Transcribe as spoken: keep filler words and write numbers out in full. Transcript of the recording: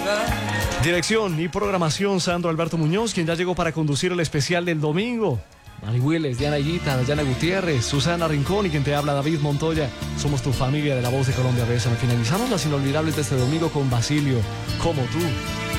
Dirección y programación, Sandro Alberto Muñoz, quien ya llegó para conducir el especial del domingo. Mari Willes, Diana Higuita, Dayana Gutiérrez, Susana Rincón y quien te habla, David Montoya. Somos tu familia de La Voz de Colombia. Bésame. Finalizamos las inolvidables de este domingo con Basilio, Como Tú.